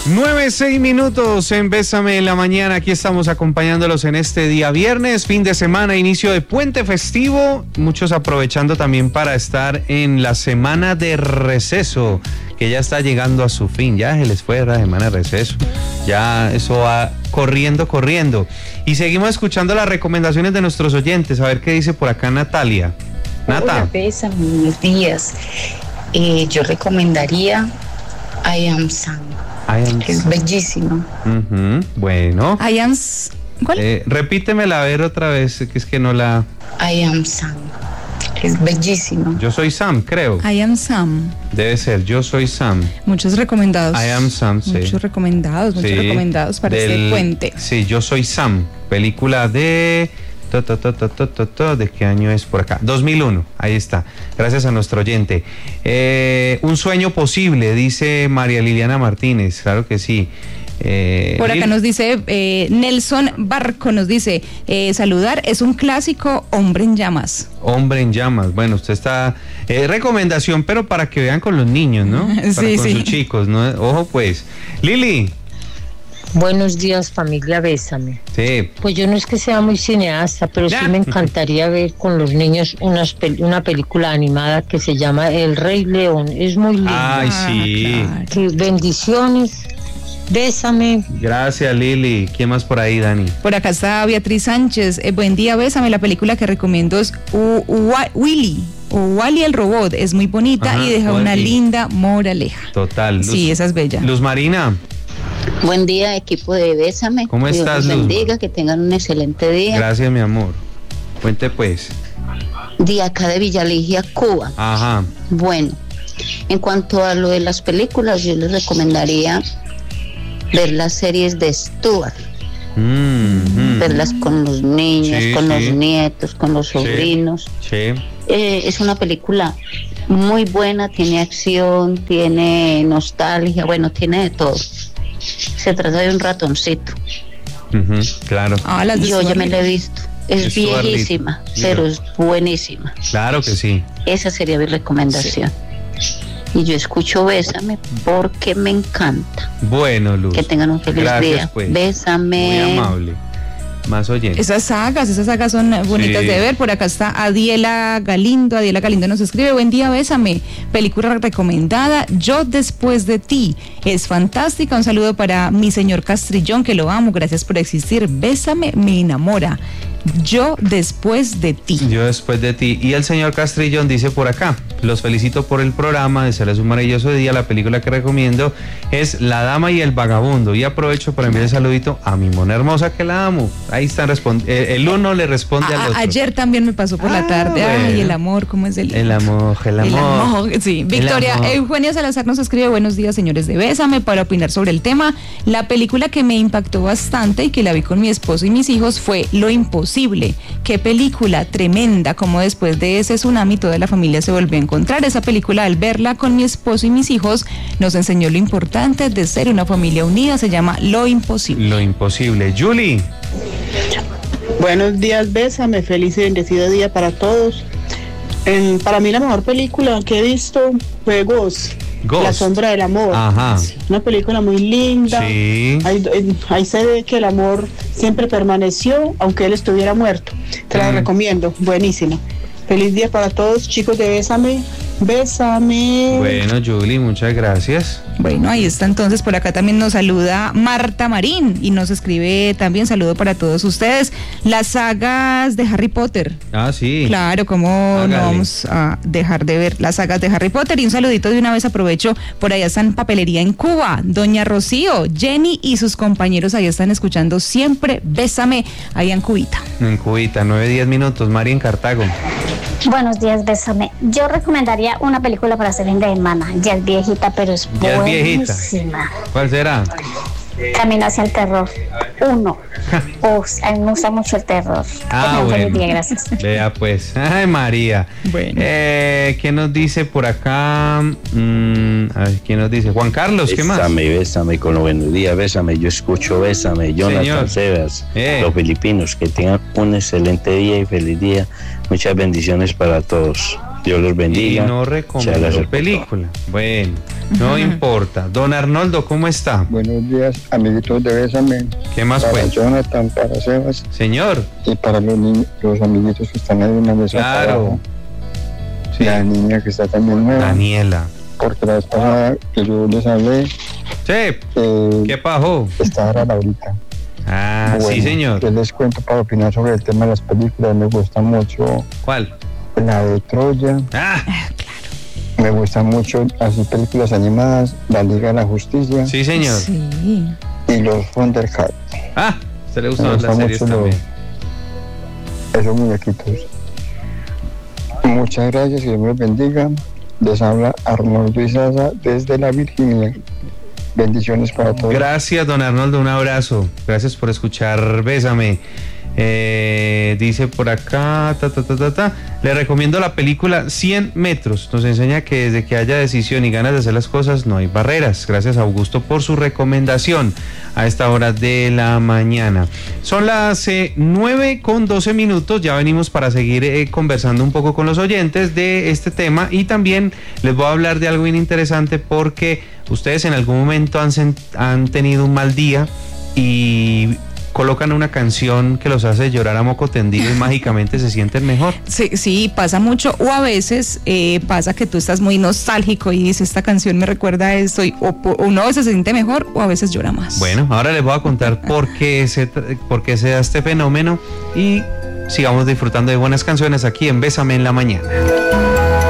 9:06 en Bésame en la mañana. Aquí estamos acompañándolos en este día viernes, fin de semana, inicio de puente festivo. Muchos aprovechando también para estar en la semana de receso, que ya está llegando a su fin. Ya se les fue la semana de receso. Ya eso va corriendo. Y seguimos escuchando las recomendaciones de nuestros oyentes. A ver qué dice por acá Natalia. Nata. Hola, Bésame, buenos días. Yo recomendaría I Am Sam. Que es bellísimo. Bueno. ¿Cuál? Repítemela a ver otra vez, que es que no la... I Am Sam, que es bellísimo. Yo soy Sam, creo. I Am Sam. Debe ser, Yo soy Sam. Muchos recomendados. I Am Sam, sí. Muchos recomendados para este puente. Sí, Yo soy Sam, película de... ¿De qué año es por acá? 2001, ahí está. Gracias a nuestro oyente. Un sueño posible, dice María Liliana Martínez, claro que sí. Por acá nos dice Nelson Barco, nos dice saludar, es un clásico, Hombre en llamas. Hombre en llamas, bueno, usted está recomendación, pero para que vean con los niños, ¿no? Con sus chicos, ¿no? Ojo pues. Lili. Buenos días, familia Bésame. Sí. Pues yo no es que sea muy cineasta, pero sí me encantaría ver con los niños una película animada que se llama El Rey León. Es muy linda. Ay, sí. Claro. Bendiciones. Bésame. Gracias, Lili. ¿Quién más por ahí, Dani? Por acá está Beatriz Sánchez. Buen día, Bésame. La película que recomiendo es Willy. O Wally el robot. Es muy bonita y deja una linda moraleja. Total. Sí, esa es bella. Luz Marina. Buen día, equipo de Bésame. ¿Cómo estás, Dios los bendiga, que tengan un excelente día. Gracias, mi amor. Cuente pues. De acá de Villaligia, Cuba. Ajá. Bueno, en cuanto a lo de las películas, yo les recomendaría ver las series de Stuart. Verlas con los niños, con los nietos, con los sobrinos. Sí. Es una película muy buena, tiene acción, tiene nostalgia, bueno, tiene de todo. Se trata de un ratoncito. Claro. Yo ya me la he visto. Es viejísima, pero es buenísima. Claro que sí. Esa sería mi recomendación. Y yo escucho Bésame porque me encanta. Bueno, Luz. Que tengan un feliz día. Pues. Bésame. Muy amable. Más oyentes. Esas sagas son bonitas de ver. Por acá está Adiela Galindo. Adiela Galindo nos escribe: buen día, Bésame. Película recomendada, Yo después de ti. Es fantástica. Un saludo para mi señor Castrillón, que lo amo. Gracias por existir. Bésame, me enamora. Yo después de ti. Yo después de ti. Y el señor Castrillón dice por acá: los felicito por el programa, desearles un maravilloso día. La película que recomiendo es La Dama y el Vagabundo. Y aprovecho para enviar un saludito a mi mona hermosa, que la amo. Ahí están el uno le responde al otro. Ayer también me pasó por la tarde. Bueno. Ay, el amor, ¿cómo es el amor? Sí. Victoria Eugenia Salazar nos escribe: buenos días, señores de Bésame, para opinar sobre el tema. La película que me impactó bastante y que la vi con mi esposo y mis hijos fue Lo Imposible. Qué película tremenda, como después de ese tsunami toda la familia se volvió a encontrar. Esa película, al verla con mi esposo y mis hijos, nos enseñó lo importante de ser una familia unida. Se llama Lo Imposible. Lo Imposible. Julie. Buenos días, Bésame. Feliz y bendecido día para todos. Para mí la mejor película que he visto fue Ghost. La sombra del amor. Ajá. Una película muy linda. Sí. Ahí se ve que el amor siempre permaneció, aunque él estuviera muerto. Te la recomiendo, buenísima. Feliz día para todos, chicos de Bésame. Bésame. Bueno, Julie, muchas gracias. Bueno, ahí está entonces. Por acá también nos saluda Marta Marín y nos escribe también: saludo para todos ustedes. Las sagas de Harry Potter. Ah, sí. Claro, ¿cómo no vamos a dejar de ver las sagas de Harry Potter? Y un saludito de una vez, aprovecho, por allá están Papelería en Cuba, doña Rocío, Jenny y sus compañeros ahí están escuchando siempre Bésame, allá en Cubita. En Cubita, 9:10, Mari en Cartago. Buenos días, Bésame. Yo recomendaría una película para hacer fin de semana. Ya es viejita, pero es buenísima. ¿Cuál será? Camino hacia el terror. 1. A mí me gusta mucho el terror. Bueno. Día, gracias. Vea pues. Ay, María. Bueno. ¿Qué nos dice por acá? A ver, ¿quién nos dice? Juan Carlos, ¿qué más? Bésame con los buenos días, Bésame. Yo escucho Bésame. Jonathan Sebas, los filipinos. Que tengan un excelente día y feliz día. Muchas bendiciones para todos. Dios los bendiga. Y no recomendó película. Bueno. No importa. Don Arnoldo, ¿cómo está? Buenos días, amiguitos de Bésame. ¿Qué más para pues? Jonathan, para Sebas. Señor. Y para los amiguitos que están ahí en la mesa. Claro. Sí. La niña que está también nueva. Daniela. Porque la vez pasada que yo les hablé. Sí. ¿Qué pasó? Estaba Laurita. Ah, bueno, sí, señor. Yo les cuento para opinar sobre el tema de las películas. Me gusta mucho. ¿Cuál? La de Troya. Ah, claro. Me gustan mucho así películas animadas, La Liga de la Justicia. Sí, señor. Sí. Y los Thundercats. Ah, se le gustan las series también. Esos muñequitos. Muchas gracias y Dios me los bendiga. Les habla Arnoldo Izaza desde la Virginia. Bendiciones para todos. Gracias, don Arnoldo, un abrazo. Gracias por escuchar Bésame. Dice por acá, le recomiendo la película 100 metros. Nos enseña que desde que haya decisión y ganas de hacer las cosas no hay barreras. Gracias a Augusto por su recomendación a esta hora de la mañana. Son las 9:12. Ya venimos para seguir conversando un poco con los oyentes de este tema, y también les voy a hablar de algo bien interesante, porque ustedes en algún momento han tenido un mal día y colocan una canción que los hace llorar a moco tendido y mágicamente se sienten mejor. Sí, pasa mucho. O a veces pasa que tú estás muy nostálgico y dices, esta canción me recuerda a esto, y o uno a veces se siente mejor o a veces llora más. Bueno, ahora les voy a contar por qué se da este fenómeno, y sigamos disfrutando de buenas canciones aquí en Bésame en la Mañana.